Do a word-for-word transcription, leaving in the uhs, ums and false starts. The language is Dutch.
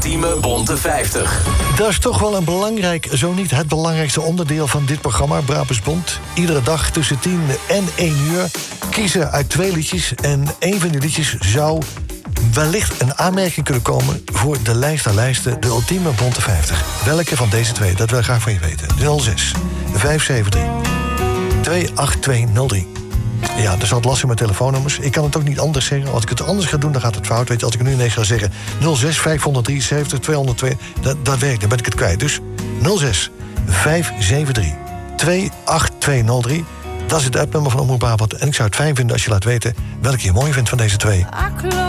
ultieme bonte vijftig. Dat is toch wel een belangrijk, zo niet het belangrijkste onderdeel van dit programma, Brabants Bond. Iedere dag tussen tien en één uur kiezen uit twee liedjes. En één van die liedjes zou wellicht een aanmerking kunnen komen voor de lijst der lijsten, de ultieme bonte vijftig. Welke van deze twee? Dat wil ik graag van je weten. nul zes vijf zeven drie twee acht twee nul drie. Ja, dat is wat lastig met telefoonnummers. Ik kan het ook niet anders zeggen. Als ik het anders ga doen, dan gaat het fout. Weet je, als ik nu ineens ga zeggen nul zes vijf drie zeven twee nul twee, dat, dat werkt, dan ben ik het kwijt. Dus nul zes vijf zeven drie twee acht twee nul drie. Dat is het appnummer van Omroep Brabant. En ik zou het fijn vinden als je laat weten welke je mooi vindt van deze twee.